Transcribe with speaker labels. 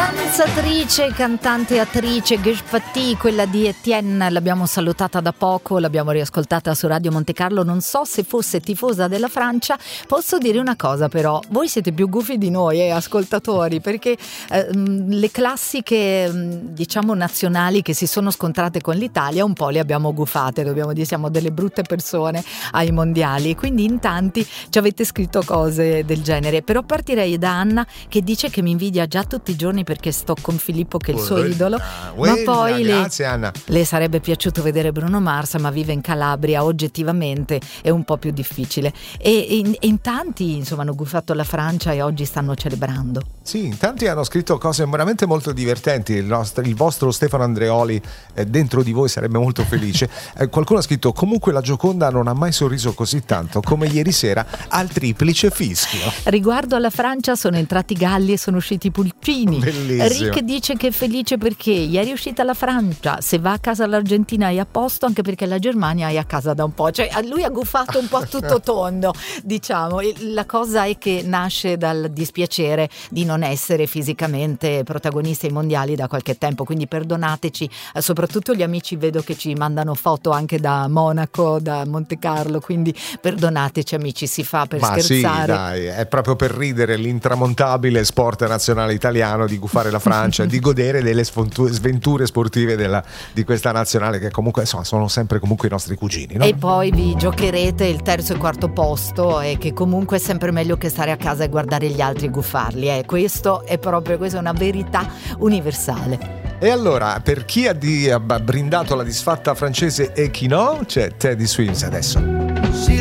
Speaker 1: Danzatrice, cantante e attrice Geshpati, quella di Etienne, l'abbiamo salutata da poco, l'abbiamo riascoltata su Radio Monte Carlo. Non so se fosse tifosa della Francia. Posso dire una cosa però, voi siete più gufi di noi ascoltatori, perché le classiche diciamo nazionali che si sono scontrate con l'Italia un po' le abbiamo gufate, dobbiamo dire, siamo delle brutte persone ai mondiali, quindi in tanti ci avete scritto cose del genere. Però partirei da Anna, che dice che mi invidia già tutti i giorni perché sto con Filippo, che è il suo idolo, ma poi
Speaker 2: grazie, Anna.
Speaker 1: le sarebbe piaciuto vedere Bruno Mars, ma vive in Calabria, oggettivamente è un po' più difficile, e in tanti insomma hanno gufato la Francia e oggi stanno celebrando.
Speaker 2: Sì, in tanti hanno scritto cose veramente molto divertenti. Il vostro Stefano Andreoli dentro di voi sarebbe molto felice. Qualcuno ha scritto: comunque la Gioconda non ha mai sorriso così tanto come ieri sera al triplice fischio.
Speaker 1: Riguardo alla Francia sono entrati galli e sono usciti i pulcini.
Speaker 2: Bellissimo.
Speaker 1: Rick dice che è felice perché ieri è uscita la Francia, se va a casa l'Argentina è a posto, anche perché la Germania è a casa da un po', cioè lui ha gufato un po' a tutto tondo, diciamo. La cosa è che nasce dal dispiacere di non essere fisicamente protagonisti ai mondiali da qualche tempo, quindi perdonateci, soprattutto gli amici vedo che ci mandano foto anche da Monaco, da Monte Carlo, quindi perdonateci amici, si fa per scherzare.
Speaker 2: Sì, dai, è proprio per ridere l'intramontabile sport nazionale italiano di gufare la Francia, di godere delle sventure sportive di questa nazionale, che comunque insomma sono sempre comunque i nostri cugini, no?
Speaker 1: E poi vi giocherete il terzo e quarto posto, e che comunque è sempre meglio che stare a casa e guardare gli altri gufarli, questa è una verità universale.
Speaker 2: E allora, per chi ha brindato la disfatta francese e chi no, c'è Teddy Swims adesso.